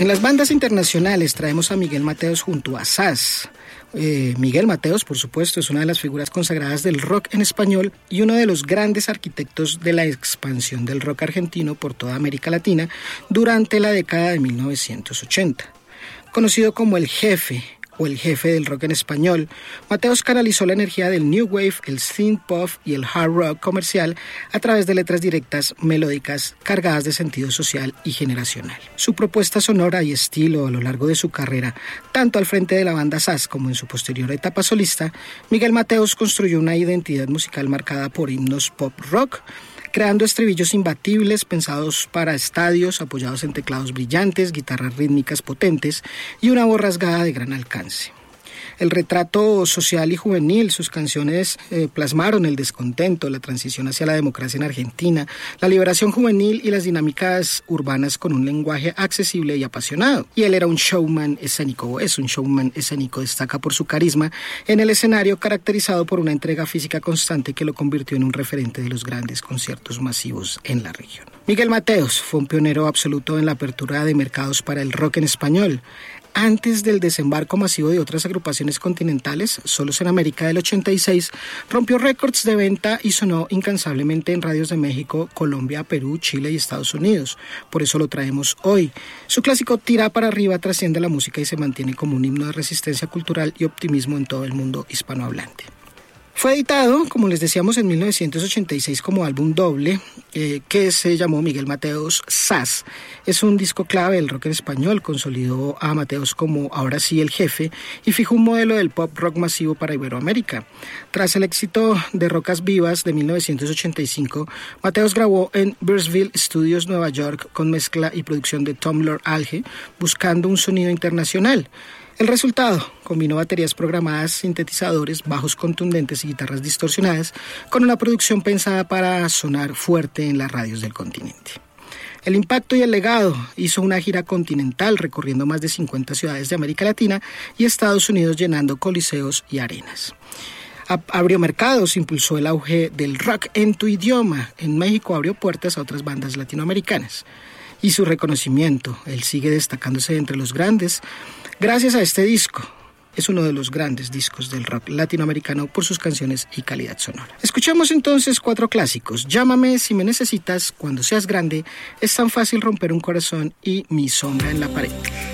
En las bandas internacionales traemos a Miguel Mateos junto a Saz. Miguel Mateos, por supuesto, es una de las figuras consagradas del rock en español y uno de los grandes arquitectos de la expansión del rock argentino por toda América Latina durante la década de 1980. Conocido como el jefe o el jefe del rock en español, Mateos canalizó la energía del new wave, el synth pop y el hard rock comercial a través de letras directas, melódicas, cargadas de sentido social y generacional. Su propuesta sonora y estilo a lo largo de su carrera, tanto al frente de la banda Saz como en su posterior etapa solista, Miguel Mateos construyó una identidad musical marcada por himnos pop rock, creando estribillos imbatibles pensados para estadios, apoyados en teclados brillantes, guitarras rítmicas potentes y una voz rasgada de gran alcance. El retrato social y juvenil, sus canciones plasmaron el descontento, la transición hacia la democracia en Argentina, la liberación juvenil y las dinámicas urbanas con un lenguaje accesible y apasionado. Y él era un showman escénico, o es un showman escénico, destaca por su carisma en el escenario caracterizado por una entrega física constante que lo convirtió en un referente de los grandes conciertos masivos en la región. Miguel Mateos fue un pionero absoluto en la apertura de mercados para el rock en español. Antes del desembarco masivo de otras agrupaciones continentales, Solos en América del 86, rompió récords de venta y sonó incansablemente en radios de México, Colombia, Perú, Chile y Estados Unidos. Por eso lo traemos hoy. Su clásico Tira para arriba trasciende la música y se mantiene como un himno de resistencia cultural y optimismo en todo el mundo hispanohablante. Fue editado, como les decíamos, en 1986 como álbum doble, que se llamó Miguel Mateos Saz. Es un disco clave del rock en español, consolidó a Mateos como ahora sí el jefe y fijó un modelo del pop rock masivo para Iberoamérica. Tras el éxito de Rocas Vivas de 1985, Mateos grabó en Birdsville Studios, Nueva York, con mezcla y producción de Tom Lord Alge, buscando un sonido internacional. El resultado combinó baterías programadas, sintetizadores, bajos contundentes y guitarras distorsionadas con una producción pensada para sonar fuerte en las radios del continente. El impacto y el legado: hizo una gira continental recorriendo más de 50 ciudades de América Latina y Estados Unidos, llenando coliseos y arenas. Abrió mercados, impulsó el auge del rock en tu idioma. En México abrió puertas a otras bandas latinoamericanas. Y su reconocimiento, él sigue destacándose entre los grandes gracias a este disco. Es uno de los grandes discos del rock latinoamericano por sus canciones y calidad sonora. Escuchamos entonces 4 clásicos: Llámame si me necesitas, Cuando seas grande, Es tan fácil romper un corazón y Mi sombra en la pared.